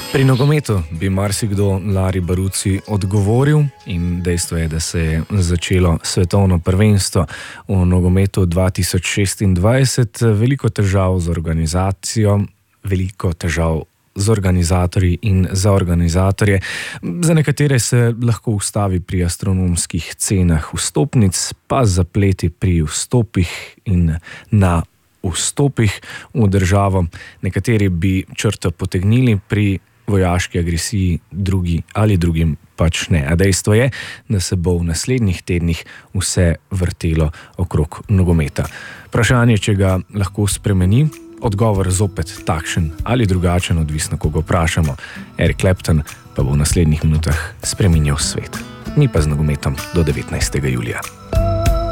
Pri nogometu bi marsikdo Lari Baruzzi odgovoril in dejstvo je, da se je začelo svetovno prvenstvo v nogometu 2026. Veliko težav z organizacijo, veliko težav z organizatorji in za organizatorje. Za nekatere se lahko ustavi pri astronomskih cenah vstopnic, pa zapleti pri vstopih in na vstopih v državo. Nekateri bi črto potegnili pri vojaški agresiji, drugi ali drugim pač ne. A dejstvo je, da se bo v naslednjih tednih vse vrtelo okrog nogometa. Vprašanje, če ga lahko spremeni, odgovor zopet takšen ali drugačen, odvisno koga vprašamo. Eric Clapton pa bo v naslednjih minutah spreminjal svet. Mi pa z nogometom do 19. julija.